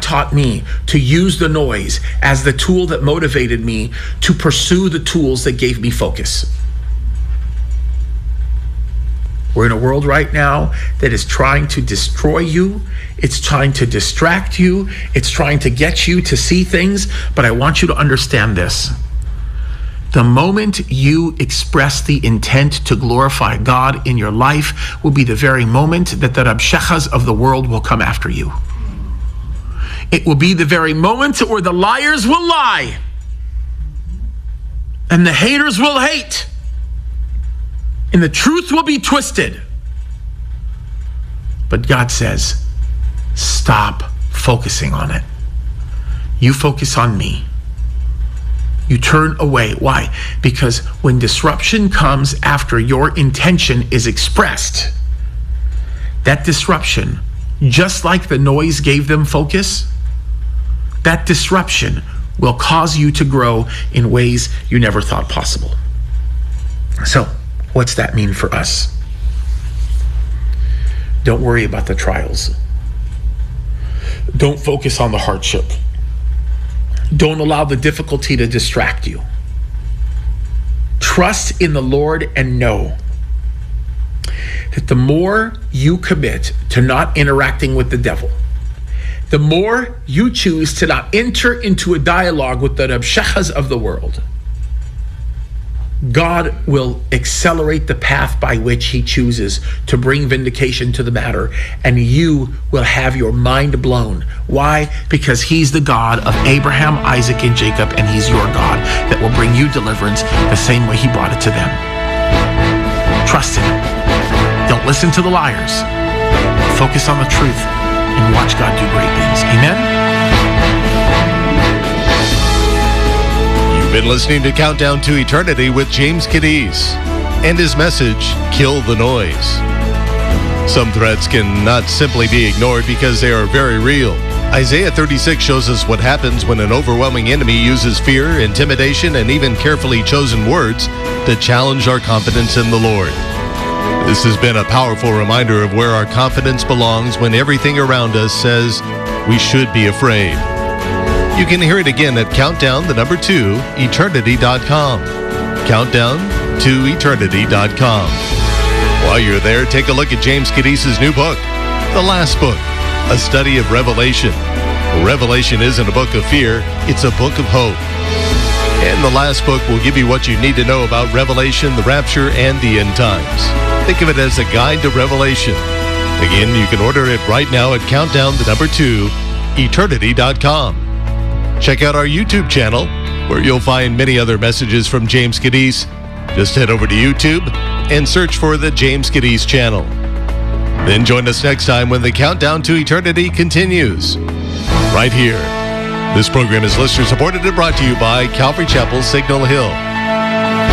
taught me to use the noise as the tool that motivated me to pursue the tools that gave me focus. We're in a world right now that is trying to destroy you. It's trying to distract you. It's trying to get you to see things. But I want you to understand this. The moment you express the intent to glorify God in your life will be the very moment that the Rabshechas of the world will come after you. It will be the very moment where the liars will lie and the haters will hate. And the truth will be twisted. But God says, stop focusing on it. You focus on me. You turn away. Why? Because when disruption comes after your intention is expressed, that disruption, just like the noise gave them focus, that disruption will cause you to grow in ways you never thought possible. So, what's that mean for us? Don't worry about the trials. Don't focus on the hardship. Don't allow the difficulty to distract you. Trust in the Lord and know that the more you commit to not interacting with the devil, the more you choose to not enter into a dialogue with the Rabshechas of the world, God will accelerate the path by which he chooses to bring vindication to the matter, and you will have your mind blown. Why? Because he's the God of Abraham, Isaac, and Jacob, and he's your God that will bring you deliverance the same way he brought it to them. Trust him. Don't listen to the liars. Focus on the truth and watch God do great things. Amen? Been listening to Countdown to Eternity with James Kaddis and his message, Kill the Noise. Some threats cannot simply be ignored because they are very real. Isaiah 36 shows us what happens when an overwhelming enemy uses fear, intimidation, and even carefully chosen words to challenge our confidence in the Lord. This has been a powerful reminder of where our confidence belongs when everything around us says we should be afraid. You can hear it again at countdown2eternity.com. Countdown2eternity.com. While you're there, take a look at James Kaddis' new book, The Last Book, a study of Revelation. Revelation isn't a book of fear, it's a book of hope. And the last book will give you what you need to know about Revelation, the rapture, and the end times. Think of it as a guide to Revelation. Again, you can order it right now at countdown2eternity.com. Check out our YouTube channel, where you'll find many other messages from James Kaddis. Just head over to YouTube and search for the James Kaddis channel. Then join us next time when the Countdown to Eternity continues, right here. This program is listener supported and brought to you by Calvary Chapel, Signal Hill.